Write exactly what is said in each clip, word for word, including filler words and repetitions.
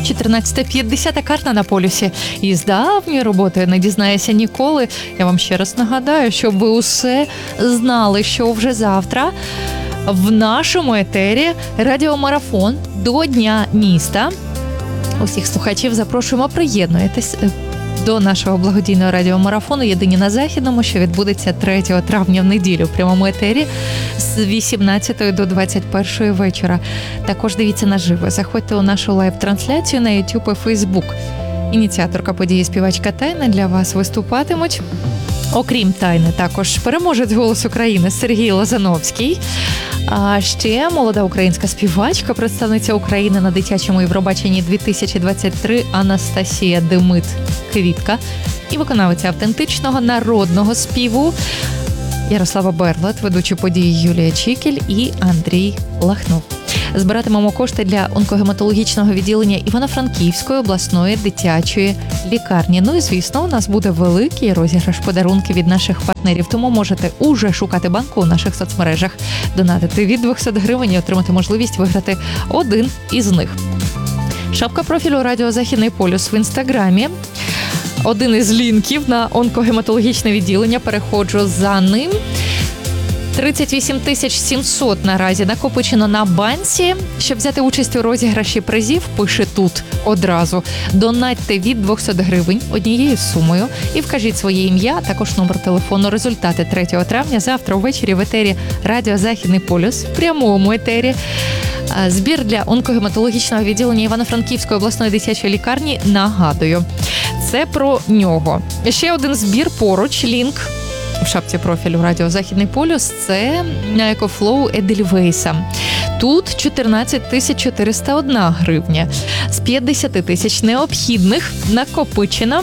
чотирнадцята п'ятдесят, карта на полюсі. І з давньої роботи не дізнаєшся ніколи. Я вам ще раз нагадаю, щоб ви усе знали, що вже завтра в нашому етері радіомарафон до Дня міста. Усіх слухачів запрошуємо, приєднуйтесь до нашого благодійного радіомарафону «Єдині на Західному», що відбудеться третього травня в неділю в прямому етері з вісімнадцятої до двадцять першої вечора. Також дивіться наживо. Заходьте у нашу лайв-трансляцію на YouTube і Facebook. Ініціаторка події співачка Тайна для вас виступатимуть. Окрім Тайни, також переможець «Голос України» Сергій Лозановський. А ще молода українська співачка, представниця України на дитячому Євробаченні дві тисячі двадцять три Анастасія Демит-Квітка і виконавиця автентичного народного співу Ярослава Берлат, ведучі події Юлія Чікіль і Андрій Лахнов. Збиратимемо кошти для онкогематологічного відділення Івано-Франківської обласної дитячої лікарні. Ну і, звісно, у нас буде великий розіграш подарунків від наших партнерів, тому можете уже шукати банку у наших соцмережах, донатити від двісті гривень і отримати можливість виграти один із них. Шапка профілю «Радіо Західний полюс» в Інстаграмі. Один із лінків на онкогематологічне відділення, переходжу за ним. тридцять вісім тисяч сімсот наразі накопичено на банці. Щоб взяти участь у розіграші призів, пише тут одразу. Донатьте від двісті гривень однією сумою і вкажіть своє ім'я, а також номер телефону. Результати третього травня завтра ввечері в етері «Радіо Західний полюс», в прямому етері. Збір для онкогематологічного відділення Івано-Франківської обласної дитячої лікарні, нагадую. Це про нього. Ще один збір поруч, лінк в шапці профілю «Радіо Західний полюс» – це екофлоу Едельвейса. Тут чотирнадцять тисяч чотириста одна гривня. З п'ятдесят тисяч необхідних накопичено.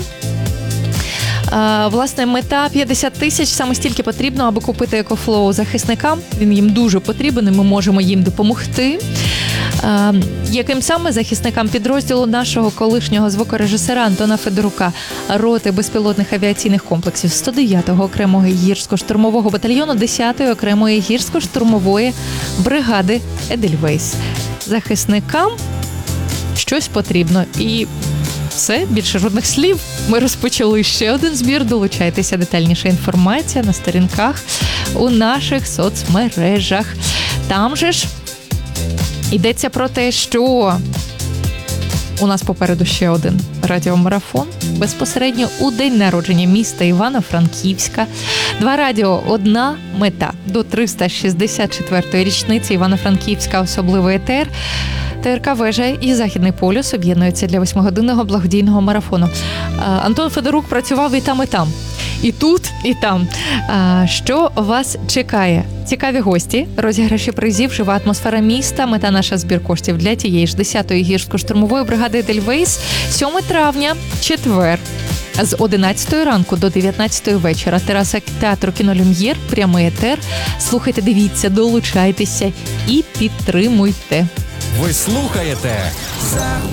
Власне, мета п'ятдесят тисяч, саме стільки потрібно, аби купити екофлоу захисникам. Він їм дуже потрібен, і ми можемо їм допомогти. Яким саме захисникам підрозділу нашого колишнього звукорежисера Антона Федорука, роти безпілотних авіаційних комплексів сто дев'ятого окремого гірсько-штурмового батальйону десятої окремої гірсько-штурмової бригади Едельвейс. Захисникам щось потрібно. І все, більше жодних слів. Ми розпочали ще один збір. Долучайтеся, детальніша інформація на сторінках у наших соцмережах. Там же ж йдеться про те, що у нас попереду ще один радіомарафон. Безпосередньо у день народження міста Івано-Франківська. Два радіо, одна мета. До триста шістдесят четвертої річниці Івано-Франківська особливий етер. ТРК «Вежа» і «Західний полюс» об'єднуються для восьмигодинного благодійного марафону. Антон Федорук працював і там, і там. І тут, і там. Що вас чекає? Цікаві гості, розіграші призів, жива атмосфера міста, мета наша збір коштів для тієї ж десятої гірсько-штурмової бригади Едельвейс. сьомого травня, четвер, з одинадцятої ранку до дев'ятнадцятої вечора. Тераса театру «Кіно Люм'єр», прямий етер. Слухайте, дивіться, долучайтеся і підтримуйте. Ви слухаєте